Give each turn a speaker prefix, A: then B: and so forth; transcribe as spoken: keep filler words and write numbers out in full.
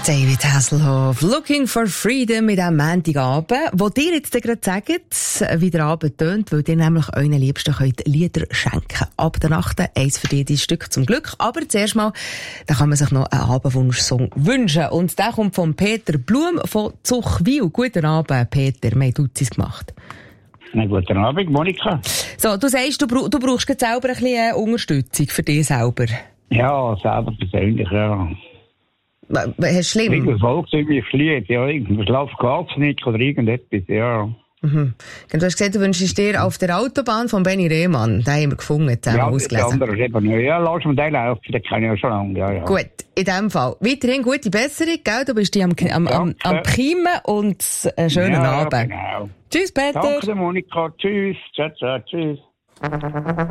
A: David Hasselhoff, Looking for Freedom mit diesem Montagabend, wo dir jetzt gerade sagt, wie der Abend tönt, weil ihr nämlich euren Liebsten könnt Lieder schenken. Ab der Nacht eins für dich, dein Stück zum Glück. Aber zuerst mal, da kann man sich noch einen Abendwunschsong wünschen. Und der kommt von Peter Blum von Zuchwil. Guten Abend, Peter. Wir haben Duzis gemacht.
B: Na, guten Abend, Monika.
A: So, du sagst, du, bra- du brauchst jetzt selber ein bisschen Unterstützung für dich selber.
B: Ja, selber persönlich, ja.
A: Hast du schlimm?
B: Irgendwas volksüblich Lied, ja, irgendwas läuft gar nicht oder irgendetwas, ja.
A: Mhm. Du hast gesagt, du wünschst dir auf der Autobahn von Benny Rehmann, den haben wir gefunden, den haben
B: Ja,
A: wir
B: das
A: ausgelesen.
B: andere ist eben nicht. Ja, lass mir den laufen, den kenne ich ja schon lange, ja, ja.
A: Gut, in dem Fall. Weiterhin gute Besserung, gell? Du bist am, am, am, am Kiemen und einen schönen
B: ja,
A: Abend.
B: Genau.
A: Tschüss, Peter.
B: Danke, Monika. Tschüss. Ciao, ciao, tschüss.